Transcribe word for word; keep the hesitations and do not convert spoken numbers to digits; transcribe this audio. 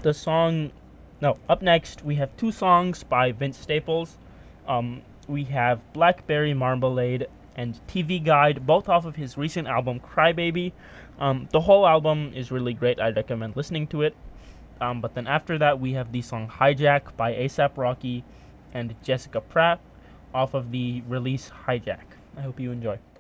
the song. No, up next we have two songs by Vince Staples. Um, we have Blackberry Marmalade and T V Guide, both off of his recent album Crybaby. Um, the whole album is really great. I recommend listening to it. Um, but then after that, we have the song Hijack by ASAP Rocky and Jessica Pratt off of the release Hijack. I hope you enjoy.